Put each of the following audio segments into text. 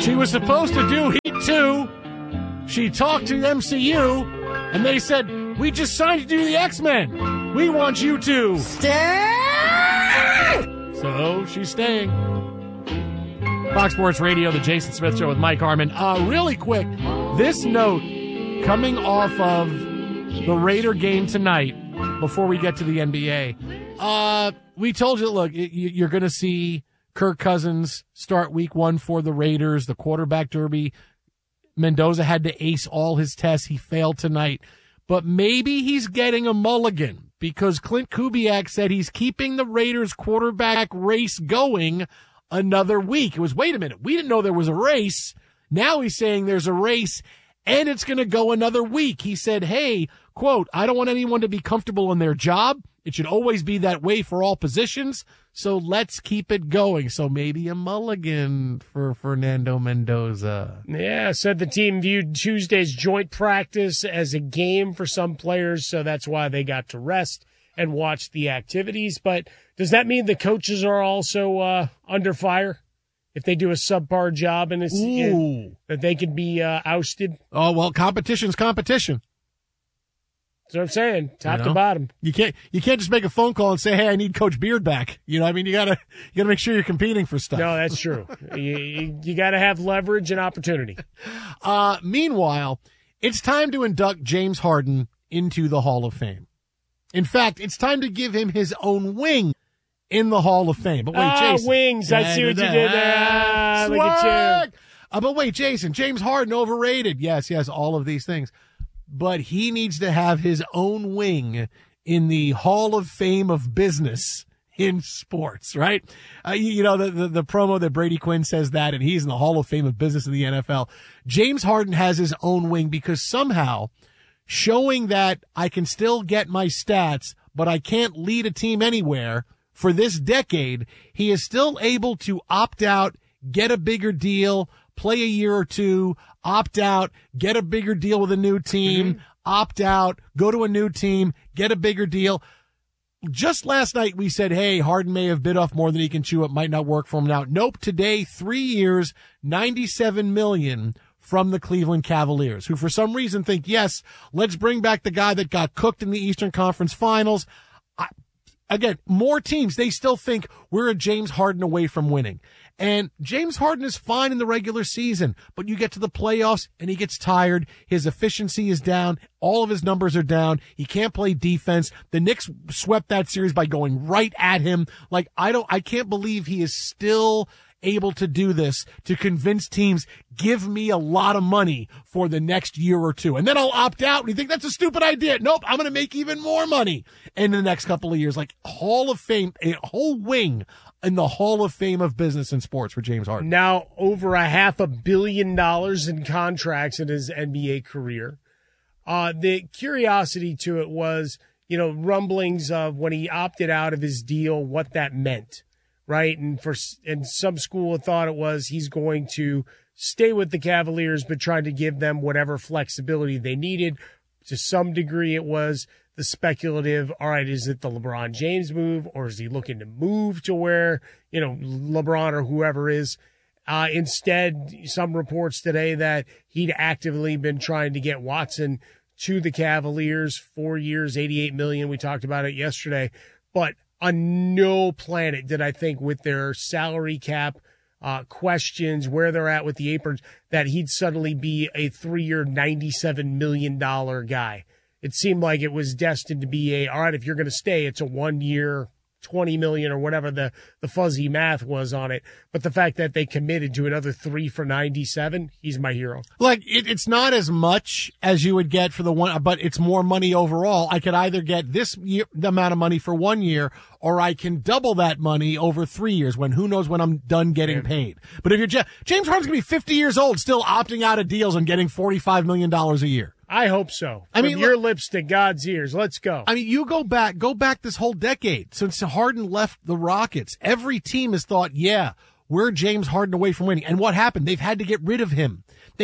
She was supposed to do Heat 2. She talked to MCU, and they said, we just signed you to do the X-Men. We want you to stay. So she's staying. Fox Sports Radio, the Jason Smith Show with Mike Harmon. Really quick, this note coming off of the Raider game tonight, before we get to the NBA. We told you, look, you're going to see Kirk Cousins start week 1 for the Raiders, the quarterback derby. Mendoza had to ace all his tests. He failed tonight. But maybe he's getting a mulligan because Clint Kubiak said he's keeping the Raiders quarterback race going another week. It was, wait a minute, we didn't know there was a race. Now he's saying there's a race and it's going to go another week. He said, hey, quote, I don't want anyone to be comfortable in their job. It should always be that way for all positions. So let's keep it going. So maybe a mulligan for Fernando Mendoza. Yeah, said the team viewed Tuesday's joint practice as a game for some players, so that's why they got to rest and watch the activities. But does that mean the coaches are also under fire? If they do a subpar job and that they could be ousted? Oh, well, competition's competition. That's what I'm saying, top to bottom. You can't just make a phone call and say, hey, I need Coach Beard back. You know, I mean, you gotta make sure you're competing for stuff. No, that's true. you gotta have leverage and opportunity. Meanwhile, it's time to induct James Harden into the Hall of Fame. In fact, it's time to give him his own wing in the Hall of Fame. But wait, Jason. Wings. I see what you did there. Look at you. But wait, Jason, James Harden overrated. Yes, all of these things. But he needs to have his own wing in the Hall of Fame of business in sports, right? You know, the promo that Brady Quinn says that, and he's in the Hall of Fame of business in the NFL. James Harden has his own wing because somehow showing that I can still get my stats, but I can't lead a team anywhere for this decade, he is still able to opt out, get a bigger deal, play a year or two, opt out, get a bigger deal with a new team, opt out, go to a new team, get a bigger deal. Just last night we said, hey, Harden may have bit off more than he can chew. It might not work for him now. Nope. Today, 3 years, $97 million from the Cleveland Cavaliers, who for some reason think, yes, let's bring back the guy that got cooked in the Eastern Conference Finals. Again, more teams, they still think we're a James Harden away from winning. And James Harden is fine in the regular season, but you get to the playoffs and he gets tired. His efficiency is down. All of his numbers are down. He can't play defense. The Knicks swept that series by going right at him. Like, I can't believe he is still able to do this, to convince teams, give me a lot of money for the next year or two. And then I'll opt out. And you think that's a stupid idea. Nope, I'm going to make even more money in the next couple of years. Like, Hall of Fame, a whole wing in the Hall of Fame of business and sports for James Harden. Now over $500 million in contracts in his NBA career. The curiosity to it was, you know, rumblings of when he opted out of his deal, what that meant. Right. And some school thought it was he's going to stay with the Cavaliers, but trying to give them whatever flexibility they needed. To some degree, it was the speculative. All right, is it the LeBron James move, or is he looking to move to where, you know, LeBron or whoever is? Instead, some reports today that he'd actively been trying to get Watson to the Cavaliers. 4 years, $88 million. We talked about it yesterday, but on no planet did I think, with their salary cap questions, where they're at with the aprons, that he'd suddenly be a 3-year, $97 million guy. It seemed like it was destined to be all right, if you're going to stay, it's a 1 year, $20 million or whatever the fuzzy math was on it. But the fact that they committed to another 3 for 97, he's my hero. Like, it's not as much as you would get for the one, but it's more money overall. I could either get the amount of money for 1 year, or I can double that money over 3 years, when who knows when I'm done getting paid. But if you're James Harden's going to be 50 years old, still opting out of deals and getting $45 million a year. I hope so. I mean, from your lips to God's ears. Let's go. I mean, you go back this whole decade since Harden left the Rockets. Every team has thought, yeah, we're James Harden away from winning. And what happened? They've had to get rid of him.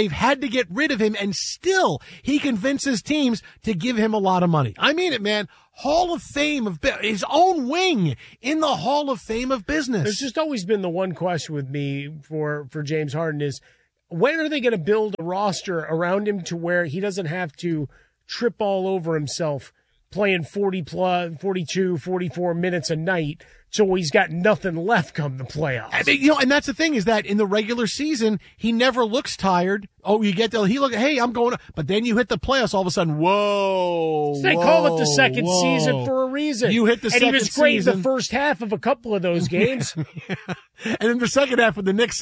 And still he convinces teams to give him a lot of money. I mean it, man. Hall of Fame of his own wing in the Hall of Fame of business. There's just always been the one question with me for James Harden is, when are they going to build a roster around him to where he doesn't have to trip all over himself playing 42, 44 minutes a night so he's got nothing left come the playoffs? I mean, and that's the thing is that in the regular season, he never looks tired. Oh, you get hey, I'm going, but then you hit the playoffs, all of a sudden, whoa. They call it the second season for a reason. You hit the second season. And he was great in the first half of a couple of those games. And in the second half with the Knicks